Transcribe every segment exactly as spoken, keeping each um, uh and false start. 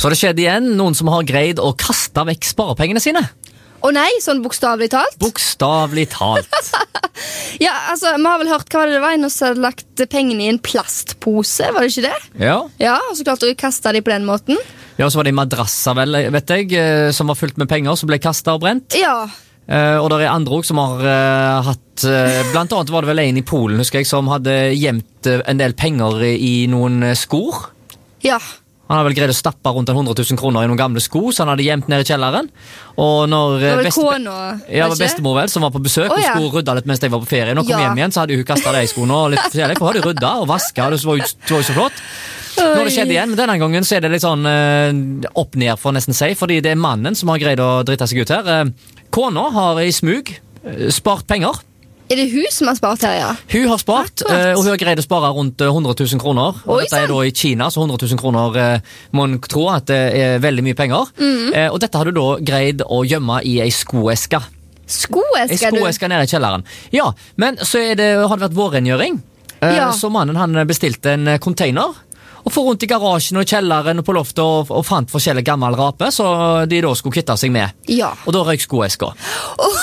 Så det skjedde igjen, noen som har greid å kaste vekk sparepengene sine. Å nei, sånn bokstavlig talt? Bokstavlig talt. Ja, altså, vi har vel hørt hva det var, en som hadde lagt pengene i en plastpose, var det ikke det? Ja. Ja, og så klarte å kaste de på den måten. Ja, så var det madrasser vel, vet jeg, som var fullt med penger, som ble kastet og brent. Ja. Uh, og det er andre også som har uh, hatt uh, blant annet var det vel en i Polen, husker jeg, som hadde gjemt uh, en del penger i noen uh, skor. Ja. Han hadde vel greid å stappe rundt hundre tusen kroner i noen gamle sko, så han hadde gjemt ned i kjelleren. Og når det var vel beste... kona, ja, var bestemor vel, som var på besøk, oh, ja. og skulle rydde litt mens jeg var på ferie. Når hun kom ja. hjem igjen, så hadde hun kastet det i skoene og litt forskjellig, for hadde rydda og vasket, og det var jo, det var jo så flott. Når det skjedde igjen, men denne gangen så er det litt sånn uh, opp ned for nesten si, fordi det er mannen som har greid å drite seg ut her. Uh, kona har i smug uh, spart penger. Er det hun som har spart her, ja? Hun har spart, uh, og hun har greid å spare rundt uh, hundre tusen kroner. Og Oi, dette er da i Kina, så hundre tusen kroner uh, må man tro at det er veldig mye penger. Mm. Uh, og dette har du da greid å gjemme i ei skoeske. Skoeske, du? Skoeske nede i kjelleren. Ja, men så er det, har det vært vårrengjøring. Uh, ja. Så mannen han bestilte en container, og for rundt i garasjen og i kjelleren og på loftet og, og fant forskjellige gammel rape, så de da skulle kvitte seg med. Ja. Og da røyk skoeska. Oh.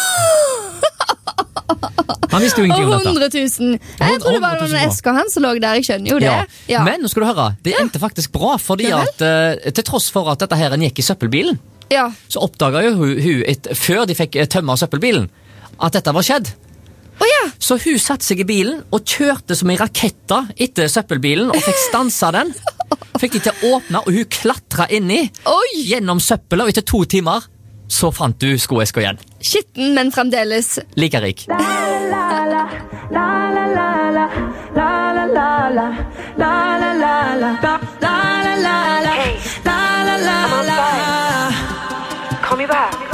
Han visste jo ingenting om dette. hundre tusen. Jeg tror det var noen esker han som lå der, jeg skjønner jo det. Ja. Ja. Men nå skal du høre, det endte faktisk bra, fordi ja, at uh, til tross for at dette her gikk i søppelbilen, ja. så oppdaget jo hun, hun et, før de fikk tømme søppelbilen, at dette var skjedd. Oh, ja. Så hun satte seg i bilen og kjørte som en raketta etter søppelbilen og fikk stansa den. Fikk de til å åpne, og hun klatra inni Oi. Gjennom søppel, og etter to timer så fant du skoeska igjen. Skitten, men fremdeles like rik. La la la, la la la la, la la la la, la la la la, la la la la, la la la la. Call me back.